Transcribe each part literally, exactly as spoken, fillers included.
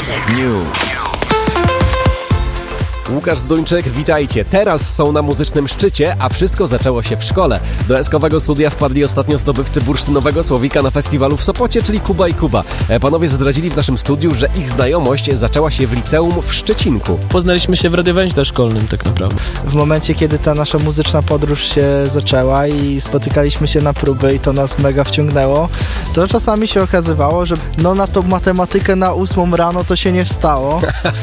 News. Łukasz Zduńczyk, witajcie. Teraz są na muzycznym szczycie, a wszystko zaczęło się w szkole. Do eskowego studia wpadli ostatnio zdobywcy bursztynowego słowika na festiwalu w Sopocie, czyli Kuba i Kuba. Panowie zdradzili w naszym studiu, że ich znajomość zaczęła się w liceum w Szczecinku. Poznaliśmy się w radiowęźle szkolnym tak naprawdę. W momencie, kiedy ta nasza muzyczna podróż się zaczęła i spotykaliśmy się na próby i to nas mega wciągnęło, to czasami się okazywało, że no na tą matematykę na ósmą rano to się nie wstało.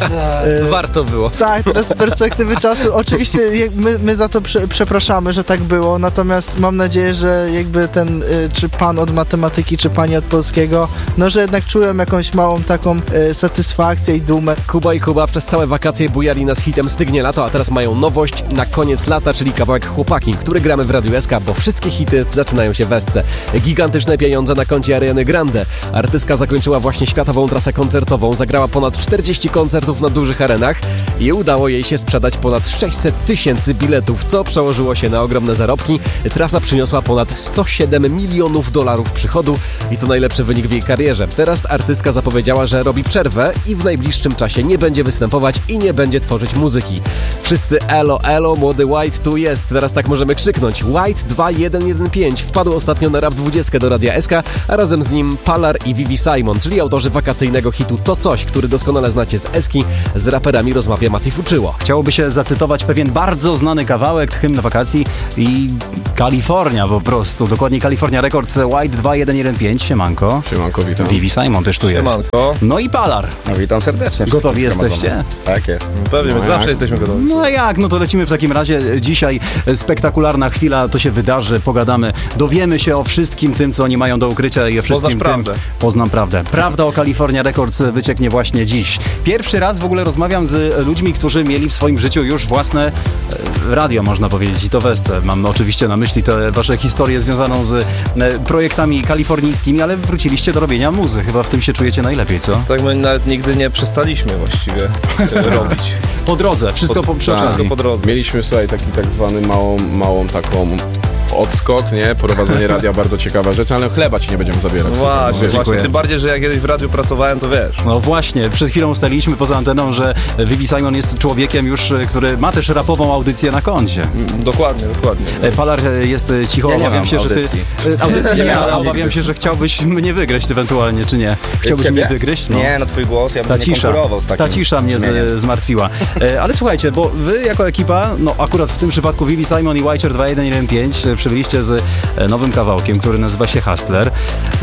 Warto było. Tak, teraz z perspektywy czasu oczywiście my, my za to prze, przepraszamy, że tak było, natomiast mam nadzieję, że jakby ten, y, czy pan od matematyki, czy pani od polskiego, no że jednak czułem jakąś małą taką y, satysfakcję i dumę. Kuba i Kuba przez całe wakacje bujali nas hitem Stygnie lato, a teraz mają nowość na koniec lata, czyli kawałek Chłopaki, który gramy w Radiu S K, bo wszystkie hity zaczynają się w Esce. Gigantyczne pieniądze na koncie Ariany Grande. Artystka zakończyła właśnie światową trasę koncertową, zagrała ponad czterdzieści koncertów na dużych arenach i udało jej się sprzedać ponad sześćset tysięcy biletów, co przełożyło się na ogromne zarobki. Trasa przyniosła ponad sto siedem milionów dolarów przychodu i to najlepszy wynik w jej karierze. Teraz artystka zapowiedziała, że robi przerwę i w najbliższym czasie nie będzie występować i nie będzie tworzyć muzyki. Wszyscy elo, elo, młody White tu jest. Teraz tak możemy krzyknąć. White dwa jeden jeden pięć wpadł ostatnio na Rap dwadzieścia do Radia S K, a razem z nim Palar i Vivi Simon, czyli autorzy wakacyjnego hitu To Coś, który doskonale znacie z Eski. Z raperami rozmawia Mati Fuczyło. Chciałoby się zacytować pewien bardzo znany kawałek, hymn wakacji i Kalifornia po prostu, dokładnie California Records, White dwa jeden jeden pięć, siemanko. Siemanko, witam. Vivi Simon też tu Siemanko. jest. No i Palar. No witam serdecznie. Gotowi jesteście? Tak jest. Pewnie, my No zawsze jak? jesteśmy gotowi. No jak, no to lecimy w takim razie. Dzisiaj spektakularna chwila, to się wydarzy, pogadamy, dowiemy się o wszystkim tym, co oni mają do ukrycia i o wszystkim Poznasz tym... prawdę. Poznam prawdę. Prawda o California Records wycieknie właśnie dziś. Pierwszy raz w ogóle rozmawiam z ludźmi, którzy mieli w swoim życiu już własne e, radio, można powiedzieć, i to w Esce. Mam oczywiście na myśli te wasze historie związaną z e, projektami kalifornijskimi, ale wróciliście do robienia muzy. Chyba w tym się czujecie najlepiej, co? Tak, my nawet nigdy nie przestaliśmy właściwie robić. Po drodze, wszystko po, przy tak. okazji. Wszystko po drodze. Mieliśmy, słuchaj, taki tak zwany małą, małą taką odskok, nie? Prowadzenie radia, bardzo ciekawa rzecz, ale chleba ci nie będziemy zabierać. Właśnie, Wiesz, właśnie. Tym bardziej, że ja kiedyś w radiu pracowałem, to wiesz. No właśnie, przed chwilą ustaliliśmy poza anteną, że Vivi Simon jest człowiekiem już, który ma też rapową audycję na koncie. Dokładnie, dokładnie. E, Palar jest cicho, Ja nie obawiam mam się, audycji. że ty... e, Audycji nie Nie ma, mam ale nigdy. obawiam się, że chciałbyś mnie wygryźć ewentualnie, czy nie? Chciałbyś Ciebie? mnie wygryźć? No. Nie, no twój głos, ja bym Ta nie cisza, konkurował z takim ta cisza mnie brzmieniem. z, zmartwiła. E, ale słuchajcie, bo wy jako ekipa, no akurat w tym przypadku Vivi Simon i Whicher dwa jeden jeden pięć e, przybyliście z e, nowym kawałkiem, który nazywa się Hustler.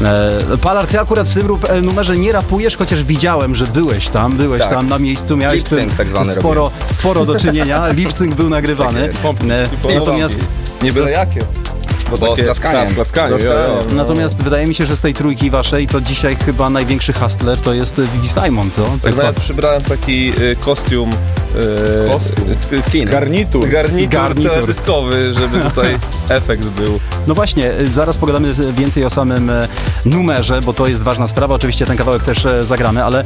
E, Palar, ty akurat w tym rup, e, numerze nie rapujesz, chociaż widziałem, że byłeś tam, byłeś Tak. tam na miejscu, miałeś Lip-sync tym tak zwany sporo, sporo do czynienia, lip-sync był nagrywany. Tak E, natomiast Nie byle jakie. Bo z klaskaniem. z klaskaniem, jo, jo. Natomiast wydaje mi się, że z tej trójki waszej to dzisiaj chyba największy hustler to jest Vivi Simon, co? Tak nawet przybrałem taki y, kostium, y, Kostium. y, Skin. Garnitur. garnitur, Garnitur. teledyskowy, żeby tutaj efekt był. No właśnie, y, zaraz pogadamy z- więcej o samym e, numerze, bo to jest ważna sprawa. Oczywiście ten kawałek też e, zagramy, ale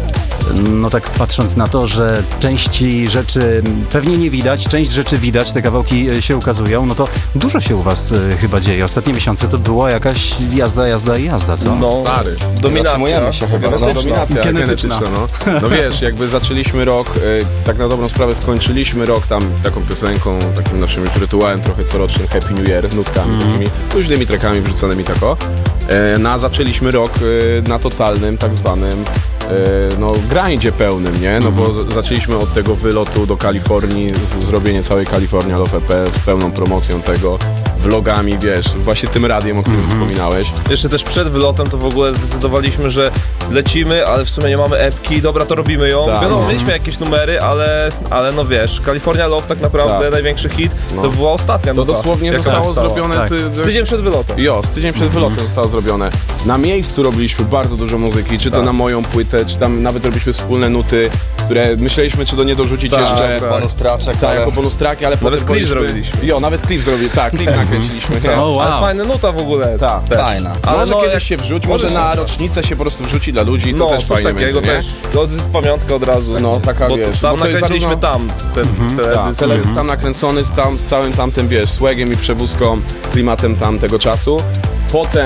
no tak patrząc na to, że części rzeczy pewnie nie widać, część rzeczy widać, te kawałki e, się ukazują, no to dużo się u was e, chyba dzieje. Ostatnie miesiące to była jakaś jazda, jazda i jazda, co? No, Stary. dominacja. Zatrzymujemy się chyba, No, no. dominacja Genetyczna. genetyczna, no. No wiesz, jakby zaczęliśmy rok, y, tak na dobrą sprawę skończyliśmy rok tam taką piosenką, takim naszym już rytuałem trochę corocznym Happy New Year, nutkami Mm. takimi luźnymi trackami wrzuconymi tako. E, no a zaczęliśmy rok y, na totalnym, tak zwanym e, no grindzie pełnym, nie? No bo z- zaczęliśmy od tego wylotu do Kalifornii, z, zrobienie całej California Love E P z pełną promocją tego, vlogami, wiesz, właśnie tym radiem, o którym wspominałeś. Jeszcze też przed wylotem to w ogóle zdecydowaliśmy, że lecimy, ale w sumie nie mamy epki, dobra, to robimy ją. Tak. Wiadomo, mieliśmy jakieś numery, ale, ale no wiesz, California Love tak naprawdę, Tak. największy hit, No. to była ostatnia To nuta, dosłownie jaka zostało powstała. zrobione Tak. ty, Z tydzień przed wylotem. Jo, z tydzień przed wylotem zostało zrobione. Na miejscu robiliśmy bardzo dużo muzyki, czy to Tak. na moją płytę, czy tam nawet robiliśmy wspólne nuty, które myśleliśmy, czy do nie dorzucić Tak, jeszcze. tak. Bonus traczek, Tak, ale... jako bonus tracki, ale Nawet potem klip powinniśmy- zrobiliśmy. Jo, nawet klip zrobili, tak, klip nakręciliśmy. nie? O, wow. Ale fajna nuta w ogóle. Tak. Też. Fajna. Ale Może no, kiedyś jak- się wrzuci, może może się- na rocznicę się po prostu wrzuci dla ludzi, to no, też coś fajnie takiego będzie, nie? też. To jest pamiątka od razu. No, taka, bo to, wiesz, tam bo to jest nakręciliśmy zarówno- tam ten Tak, teledysk. teledysk tam nakręcony z całym, z całym tamtym, wiesz, swagiem i przewózką, klimatem tamtego czasu. Potem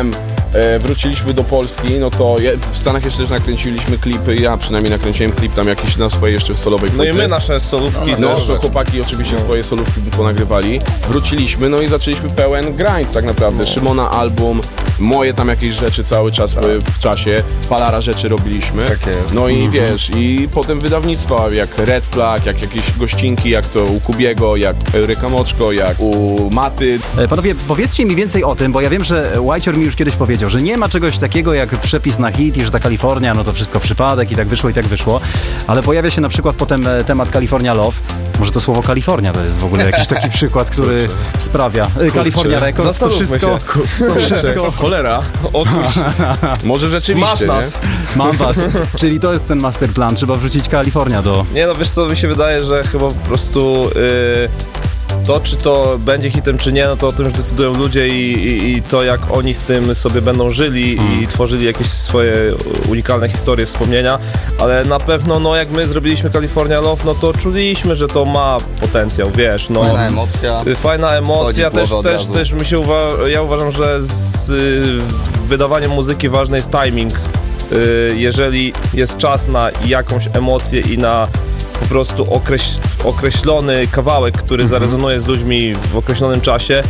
e, wróciliśmy do Polski, no to je, w Stanach jeszcze też nakręciliśmy klipy, ja przynajmniej nakręciłem klip tam jakiś na swojej jeszcze solowej No płyty. i my nasze solówki No, też. to chłopaki oczywiście swoje solówki ponagrywali. Wróciliśmy, no i zaczęliśmy pełen grind tak naprawdę. Szymona album, moje tam jakieś rzeczy cały czas były w czasie, palara rzeczy robiliśmy. Tak jest. No i wiesz, i potem wydawnictwa jak Red Flag, jak jakieś gościnki, jak to u Kubiego, jak Euryka Moczko, jak u Maty. E, Panowie, powiedzcie mi więcej o tym, bo ja wiem, że Whitehor mi już kiedyś powiedział, że nie ma czegoś takiego jak przepis na hit i że ta Kalifornia, no to wszystko przypadek i tak wyszło i tak wyszło, ale pojawia się na przykład potem e, temat California Love. Może to słowo Kalifornia to jest w ogóle jakiś taki przykład, który sprawia. E, California Records, to zastanówmy wszystko, się. to wszystko. Cholera. Otóż Może rzeczywiście, masz nas. Mam was. Czyli to jest ten masterplan, trzeba wrzucić Kalifornia do... Nie no, wiesz co, mi się wydaje, że chyba po prostu yy, to, czy to będzie hitem, czy nie, no to o tym już decydują ludzie i, i, i to, jak oni z tym sobie będą żyli Hmm. i tworzyli jakieś swoje unikalne historie, wspomnienia, ale na pewno, no jak my zrobiliśmy California Love, no to czuliśmy, że to ma potencjał, wiesz, no. Fajna emocja. Y, Fajna emocja, Wchodzi w też, głowę od też, razu. też mi się uwa- ja uważam, że z y, wydawaniem muzyki ważny jest timing. Y, jeżeli jest czas na jakąś emocję i na po prostu okreś- określony kawałek, który zarezonuje z ludźmi w określonym czasie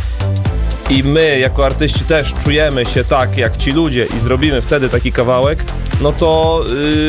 i my jako artyści też czujemy się tak jak ci ludzie i zrobimy wtedy taki kawałek, no to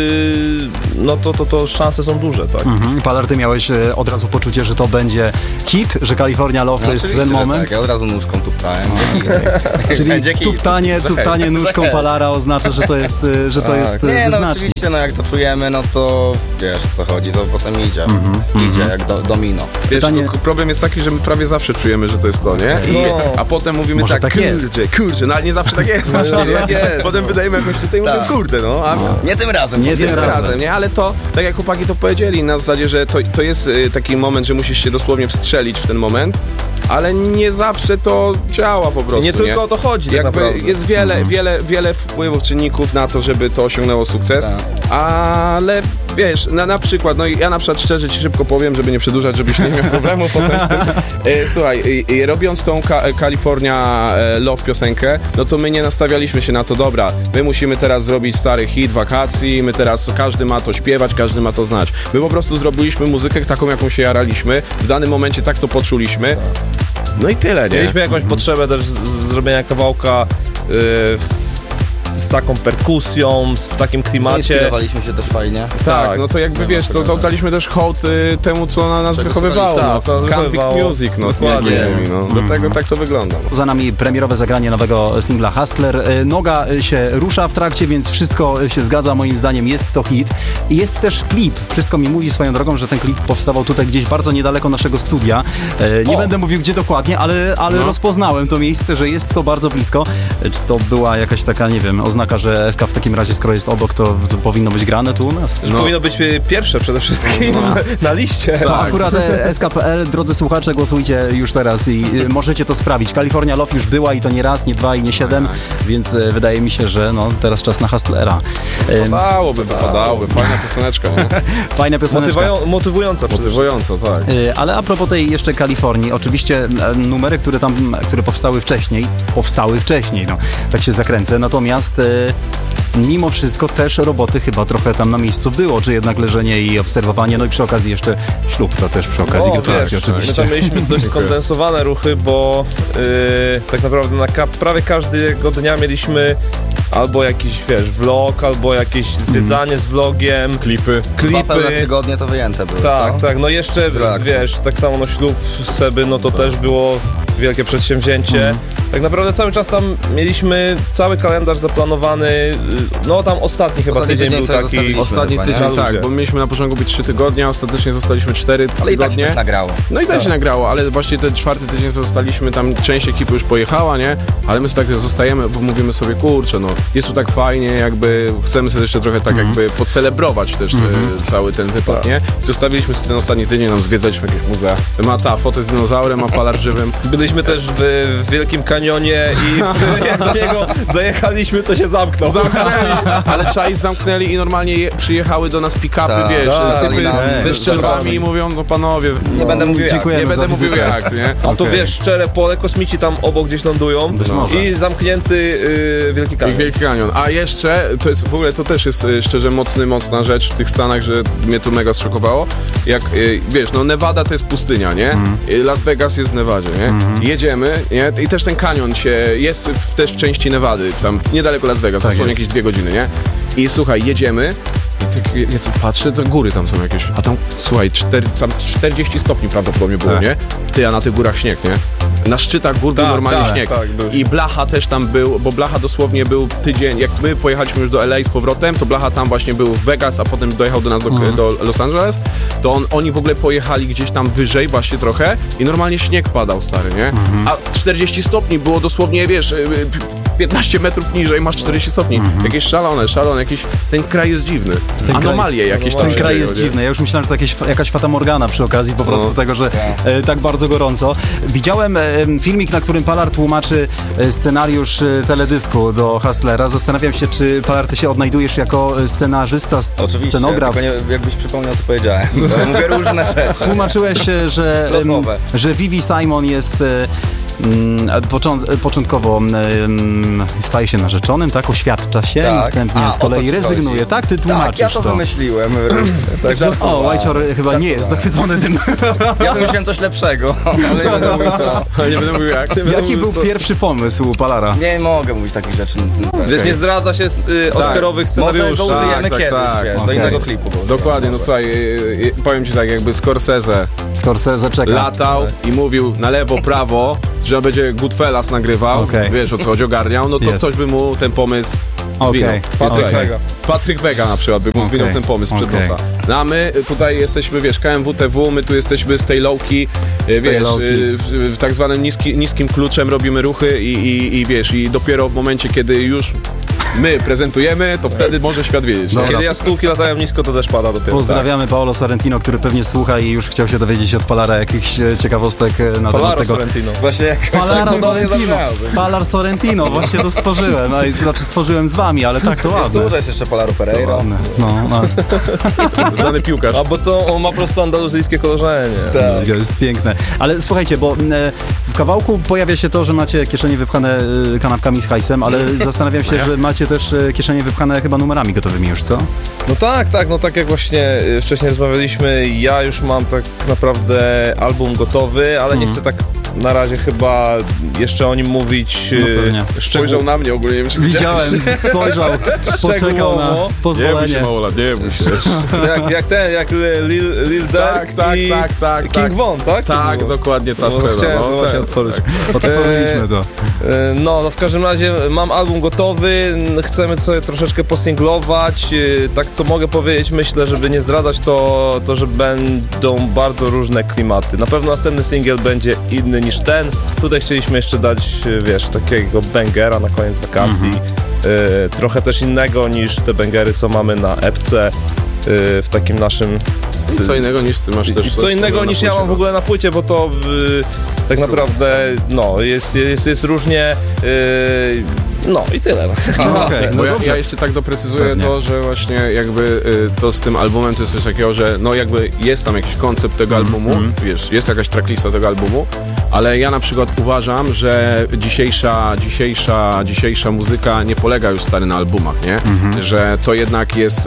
yy, no to, to, to szanse są duże, tak? Mhm. Palar, ty miałeś e, od razu poczucie, że to będzie hit, że California Love to jest ten Oczywiście, że moment? Tak, ja od razu nóżką tuptałem. Czyli Będzie hit. tuptanie, tuptanie nóżką Tak. Palara oznacza, że to jest, e, że to Tak. jest e, Nie, no wyznacznik. oczywiście, no jak to czujemy, no to wiesz o co chodzi, to potem idzie. Idzie jak do, domino. Wiesz, Pytanie- tylko problem jest taki, że my prawie zawsze czujemy, że to jest to, nie? I, No. A potem mówimy Może tak, tak jest. kurczę, kurczę, no ale nie zawsze tak jest. Właśnie, No, nie? tak jest, Potem no. wydajemy jakąś tutaj, mówimy, Tak. kurde, no, a Nie tym razem. Nie powiedzmy. tym tym razem. razem, nie? Ale to, tak jak chłopaki to powiedzieli, na zasadzie, że to, to jest y, taki moment, że musisz się dosłownie wstrzelić w ten moment, ale nie zawsze to działa po prostu, I nie tylko o to chodzi, tak Jakby naprawdę. jest wiele, wiele, wiele wpływów, czynników na to, żeby to osiągnęło sukces, Tak. ale wiesz, na, na przykład, no i ja na przykład szczerze ci szybko powiem, żeby nie przedłużać, żebyś nie miał problemu potem z tym. E, słuchaj, e, e, robiąc tą Ka- California e, Love piosenkę, no to my nie nastawialiśmy się na to, dobra, my musimy teraz zrobić stary hit wakacji, my teraz, każdy ma to śpiewać, każdy ma to znać. My po prostu zrobiliśmy muzykę taką, jaką się jaraliśmy, w danym momencie tak to poczuliśmy, no i tyle, nie? Mieliśmy jakąś potrzebę też z- z zrobienia kawałka yy, w- z taką perkusją, z, w takim klimacie. Zainspirowaliśmy się też fajnie. Tak, Tak. no to jakby wiesz, to, to daliśmy też hołd y, temu, co na nas Czego wychowywało, słuchaliście, no, tak, co nas Convict wychowywało. Music, no, Dokładnie. między innymi, no. Dlatego tak to wygląda. No. Za nami premierowe zagranie nowego singla Hustler. E, Noga e, się rusza w trakcie, więc wszystko e, się zgadza. Moim zdaniem jest to hit. I jest też klip. Wszystko mi mówi swoją drogą, że ten klip powstawał tutaj gdzieś bardzo niedaleko naszego studia. E, Nie O. będę mówił gdzie dokładnie, ale, ale No. rozpoznałem to miejsce, że jest to bardzo blisko. E, Czy to była jakaś taka, nie wiem, oznaka, że S K w takim razie, skoro jest obok, to, to powinno być grane tu u nas? Że powinno być e, pierwsze przede wszystkim na liście. To akurat e, S K kropka P L, drodzy słuchacze, głosujcie już teraz i y, możecie to sprawdzić. California Love już była i to nie raz, nie dwa i nie siedem, więc y, wydaje mi się, że no, teraz czas na Hustlera. Ym, Wypadałoby, wypadałoby. Fajna pioseneczka, no. Fajna pioseneczka. Motywają, motywująca przede wszystkim. Motywująco, tak. Y, Ale a propos tej jeszcze Kalifornii, oczywiście e, numery, które tam, które powstały wcześniej, powstały wcześniej, no, tak się zakręcę, natomiast e, mimo wszystko też roboty chyba trochę tam na miejscu było, czy jednak leżenie i obserwowanie, no i przy okazji jeszcze ślub, to też przy okazji O, gratulacji wiesz, oczywiście. My tam mieliśmy dość skondensowane ruchy, bo yy, tak naprawdę na ka- prawie każdego dnia mieliśmy albo jakiś, wiesz, vlog, albo jakieś zwiedzanie z vlogiem, Klipy. Dwa pełne klipy. tygodnie to wyjęte były, Tak, co? tak, no jeszcze, Z relaksu. wiesz, tak samo no ślub Seby, no to też było wielkie przedsięwzięcie. Tak naprawdę cały czas tam mieliśmy cały kalendarz zaplanowany, y, no tam ostatni chyba Ostatni tydzień tydzień był sobie taki. zostawiliśmy. Ostatni chyba, nie? tydzień, Na tak, luzie. bo mieliśmy na początku być trzy tygodnie, a ostatecznie zostaliśmy cztery Ale i tak się tygodnie. coś nagrało. No i tak Tak. się nagrało, ale właśnie ten czwarty tydzień zostaliśmy, tam część ekipy już pojechała, nie? Ale my sobie tak zostajemy, bo mówimy sobie, kurczę, no jest tu tak fajnie, jakby chcemy sobie jeszcze trochę tak jakby pocelebrować też e, cały ten wypad, Tak. nie? I zostawiliśmy ten ostatni tydzień, nam zwiedzaliśmy jakieś muzea. Ma ta, fotę z dinozaurem, ma palar żywym. Byliśmy też w, w Wielkim Kanionie kanionie i jak do niego dojechaliśmy, to się zamknął. Zamknęli, ale czaisz zamknęli i normalnie je, przyjechały do nas pick-upy, Tak, wiesz, tak, typy tak. ze szczerbami i mówią, no panowie, Nie będę mówił jak. Dziękujemy nie za będę mówił wizytę. jak, nie? A tu Okej. wiesz, szczere pole, kosmici tam obok gdzieś lądują Być może. i zamknięty y, Wielki Jak Kanion. Wielki Kanion. A jeszcze, to jest w ogóle, to też jest y, szczerze mocny, mocna rzecz w tych Stanach, że mnie to mega zszokowało. Jak, y, wiesz, no Nevada to jest pustynia, nie? Y, Las Vegas jest w Nevadzie, nie? Jedziemy, nie? I też ten kanion się, jest w, też w części Nevady, tam niedaleko Las Vegas, Tak to są jest. jakieś dwie godziny, nie? I słuchaj, jedziemy, i tak, ja co patrzę, to góry tam są jakieś, a tam, słuchaj, cztery, tam czterdzieści stopni prawdopodobnie było, Tak. nie? Ty, a na tych górach śnieg, nie? Na szczytach gór był Tak, normalnie tak, śnieg. tak, był I Blacha też tam był, bo Blacha dosłownie był tydzień, jak my pojechaliśmy już do L A z powrotem, to Blacha tam właśnie był w Vegas, a potem dojechał do nas do, Mhm. do Los Angeles, to on, oni w ogóle pojechali gdzieś tam wyżej właśnie trochę i normalnie śnieg padał, stary, nie? Mhm. A czterdzieści stopni było dosłownie, wiesz, y, y, piętnaście metrów niżej masz czterdzieści stopni. Jakieś szalone, szalone, jakiś, ten kraj jest dziwny. kraj- Anomalie jakieś tam Ten się kraj dzieją, jest nie? dziwny. Ja już myślałem, że to jakieś, jakaś fatamorgana przy okazji po prostu No. tego, że e, tak bardzo gorąco. Widziałem e, filmik, na którym Palar tłumaczy e, scenariusz e, teledysku do Hustlera. Zastanawiam się, czy Palar, ty się odnajdujesz jako e, scenarzysta, s- Oczywiście, scenograf. tylko nie, jakbyś przypomniał, co powiedziałem. Bo mówię różne rzeczy. Tłumaczyłeś, e, że, em, Losowe. że Vivi Simon jest e, mm, począ- początkowo em, staje się narzeczonym, tak? Oświadcza się, Tak. następnie A, z o to kolei ci rezygnuje. chodzi. Tak, ty tłumaczysz Tak, ja to, wymyśliłem. Tak O, żartowałem. Łajcior chyba nie jest zachwycony tym. Ja wymyśliłem coś lepszego, ale nie będę mówił co. Ale nie będę mówił jak. Jaki był pierwszy pomysł Palara? Nie mogę mówić takich rzeczy. Wiesz, nie zdradza się z y, oscarowych Może scenariuszy. go użyjemy Tak, tak, kiedyś, tak, wiesz, do okej. innego klipu. go Dokładnie, no słuchaj, y, y, powiem ci tak, jakby Scorsese Scorsese czeka. latał i mówił na lewo, prawo, że będzie Goodfellas nagrywał, Okej. wiesz o co chodzi, ogarniał, no to Jest. ktoś by mu ten pomysł zwinął. Okej. Patryk Słuchaj, Wega. Patryk Wega na przykład by mu Okej. zwinął ten pomysł przed Okej. nosa. No a my tutaj jesteśmy, wiesz, K M W T W, my tu jesteśmy z tej lowki, y, wiesz, lowki. y, w, w tak zwanym niski, niskim kluczem robimy ruchy i, i, i wiesz, i dopiero w momencie, kiedy już my prezentujemy, to wtedy może świat wiedzieć. nie? Dobra. Kiedy jaskółki latają nisko, to też pada dopiero. Pozdrawiamy Paolo Sorrentino, który pewnie słucha i już chciał się dowiedzieć od Palara jakichś e, ciekawostek e, na temat Polaro tego. Sorrentino. Właśnie jak Palara tak podobnie Sorrentino. zabrzmiało. Palar Sorrentino, właśnie to stworzyłem. No, i, znaczy stworzyłem z wami, ale tak to ładne. Dużo jest jeszcze Polaru To Pereira. ładne. No, no. Znany piłkarz. A bo to on ma po prostu andaluzyjskie korzenie. Tak. To jest piękne. Ale słuchajcie, bo e, w kawałku pojawia się to, że macie kieszenie wypchane e, kanapkami z hajsem, ale zastanawiam się, że macie też e, kieszenie wypchane chyba numerami gotowymi już, co? No tak, tak, no tak jak właśnie y, wcześniej rozmawialiśmy, ja już mam tak naprawdę album gotowy, ale nie chcę tak na razie chyba jeszcze o nim mówić No pewnie. y, Spojrzał na mnie ogólnie, nie wiem, czy Widziałem, spojrzał, poczekał na Szczegółowo. Nie bój się, pozwolenie. Małola, nie bój się. jak, jak ten, jak Lil, Lil Durk Tak, tak, i tak, tak, King tak. Von, tak? To Tak, było? dokładnie ta No, scena. chciałem no, to właśnie tak, otworzyć. tak. Otworzyliśmy to. E, No, no w każdym razie mam album gotowy, n- chcemy sobie troszeczkę posinglować. e, Tak co mogę powiedzieć, myślę, żeby nie zdradzać to, to, że będą bardzo różne klimaty. Na pewno następny singiel będzie inny niż ten. Tutaj chcieliśmy jeszcze dać, e, wiesz, takiego bangera na koniec wakacji. E, Trochę też innego niż te bangery, co mamy na epce. e, W takim naszym I co innego niż ty masz też I co coś innego na niż ja płycie, mam w no. ogóle na płycie, bo to y, tak naprawdę no, jest, jest, jest różnie. Y, no i tyle. No, okej, Bo no ja, dobrze. ja jeszcze tak doprecyzuję Pewnie. to, że właśnie jakby y, to z tym albumem to jest coś takiego, że no jakby jest tam jakiś koncept tego albumu, wiesz, jest jakaś tracklista tego albumu, ale ja na przykład uważam, że dzisiejsza, dzisiejsza, dzisiejsza muzyka nie polega już stary na albumach, nie? Że to jednak jest, y,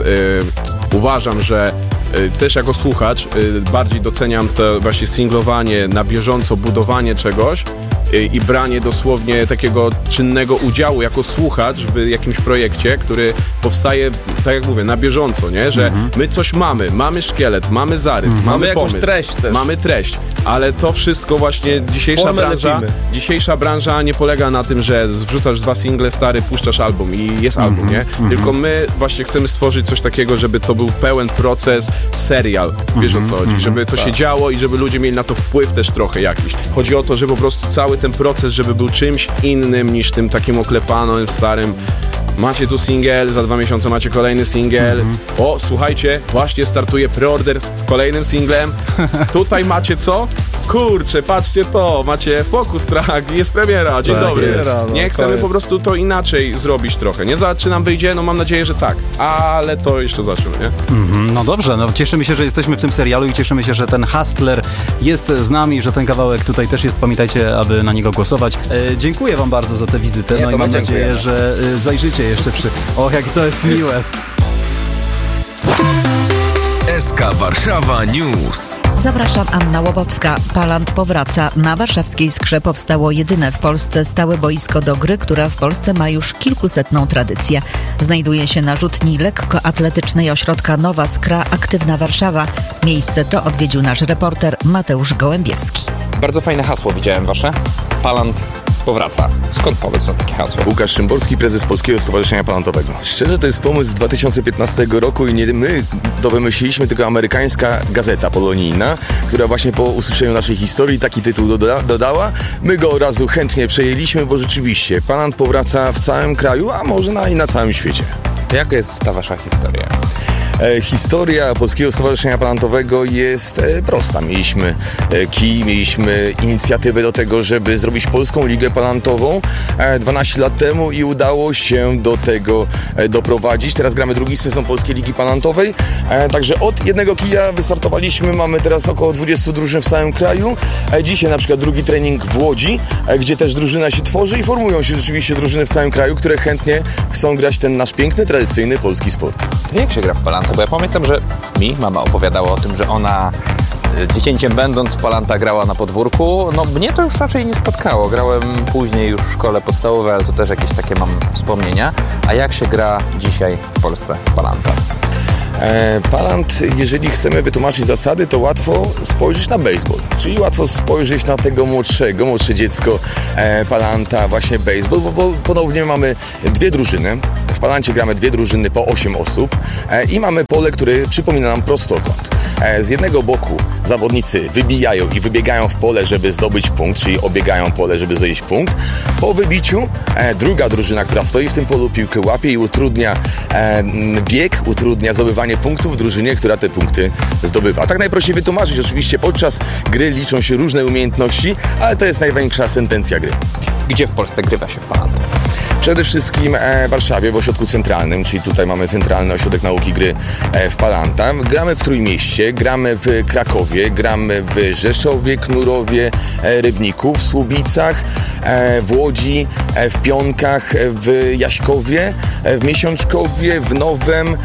uważam, że y, też jako słuchacz y, bardziej doceniam to właśnie singlowanie, na bieżąco budowanie czegoś, i branie dosłownie takiego czynnego udziału jako słuchacz w jakimś projekcie, który powstaje, tak jak mówię, na bieżąco, nie? Że my coś mamy, mamy szkielet, mamy zarys, mamy, Mamy jakąś pomysł, treść też. mamy treść, ale to wszystko właśnie dzisiejsza Formę branża, lepimy. dzisiejsza branża nie polega na tym, że wrzucasz dwa single stary, puszczasz album i jest album, nie? Tylko my właśnie chcemy stworzyć coś takiego, żeby to był pełen proces, serial, wiesz o co chodzi, żeby to się działo i żeby ludzie mieli na to wpływ też trochę jakiś. Chodzi o to, że po prostu cały ten proces, żeby był czymś innym niż tym takim oklepanym, starym. Macie tu singiel, za dwa miesiące macie kolejny singiel. O, słuchajcie, właśnie startuje preorder z kolejnym singlem. Tutaj macie co? kurczę, patrzcie to, macie Focus Track, jest premiera, dzień Tak, dobry. jest. No, nie, to chcemy jest. po prostu to inaczej zrobić trochę. Nie za czy nam wyjdzie, no mam nadzieję, że tak, ale to jeszcze zobaczymy, nie? Mhm, no dobrze, no cieszymy się, że jesteśmy w tym serialu i cieszymy się, że ten Hustler jest z nami, że ten kawałek tutaj też jest. Pamiętajcie, aby na niego głosować. E, dziękuję wam bardzo za tę wizytę, Nie, no to i mam my nadzieję, dziękujemy. że e, zajrzycie jeszcze przy... Och, jak to jest miłe. S K Warszawa News. Zapraszam, Anna Łobocka. Palant powraca. Na warszawskiej Skrze powstało jedyne w Polsce stałe boisko do gry, która w Polsce ma już kilkusetną tradycję. Znajduje się na rzutni lekkoatletycznej ośrodka Nowa Skra Aktywna Warszawa. Miejsce to odwiedził nasz reporter Mateusz Gołębiewski. Bardzo fajne hasło widziałem wasze. Palant powraca. Skąd pomysł na takie hasło? Łukasz Szymborski, prezes Polskiego Stowarzyszenia Palantowego. Szczerze, to jest pomysł z dwa tysiące piętnastego roku i nie my to wymyśliliśmy, tylko amerykańska gazeta polonijna, która właśnie po usłyszeniu naszej historii taki tytuł doda- dodała. My go od razu chętnie przejęliśmy, bo rzeczywiście Palant powraca w całym kraju, a może na, i na całym świecie. Jaka jest ta wasza historia? E, historia Polskiego Stowarzyszenia Palantowego jest e, prosta. Mieliśmy e, kij, mieliśmy inicjatywę do tego, żeby zrobić Polską Ligę Palantową e, dwanaście lat temu i udało się do tego e, doprowadzić. Teraz gramy drugi sezon Polskiej Ligi Palantowej. E, także od jednego kija wystartowaliśmy. Mamy teraz około dwudziestu drużyn w całym kraju. E, dzisiaj na przykład drugi trening w Łodzi, e, gdzie też drużyna się tworzy i formują się rzeczywiście drużyny w całym kraju, które chętnie chcą grać ten nasz piękny, tradycyjny polski sport. To jak się gra w Palanta? Bo ja pamiętam, że mi mama opowiadała o tym, że ona y, dziecięciem będąc w Palanta grała na podwórku. No mnie to już raczej nie spotkało. Grałem później już w szkole podstawowej, ale to też jakieś takie mam wspomnienia. A jak się gra dzisiaj w Polsce w Palanta? E, Palant, jeżeli chcemy wytłumaczyć zasady, to łatwo spojrzeć na baseball, czyli łatwo spojrzeć na tego młodszego, młodsze dziecko e, Palanta, właśnie baseball, bo, bo ponownie mamy dwie drużyny. W Palancie gramy dwie drużyny po osiem osób e, i mamy pole, które przypomina nam prostokąt. E, z jednego boku zawodnicy wybijają i wybiegają w pole, żeby zdobyć punkt, czyli obiegają pole, żeby zdobyć punkt. Po wybiciu e, druga drużyna, która stoi w tym polu, piłkę łapie i utrudnia e, bieg, utrudnia zdobywanie punktów drużynie, która te punkty zdobywa. A tak najprościej wytłumaczyć, oczywiście podczas gry liczą się różne umiejętności, ale to jest największa sentencja gry. Gdzie w Polsce grywa się w Palanta? Przede wszystkim w Warszawie, w ośrodku centralnym, czyli tutaj mamy Centralny Ośrodek Nauki Gry w Palanta. Gramy w Trójmieście, gramy w Krakowie, gramy w Rzeszowie, Knurowie, Rybniku, w Słubicach, w Łodzi, w Pionkach, w Jaśkowie, w Miesiączkowie, w Nowem,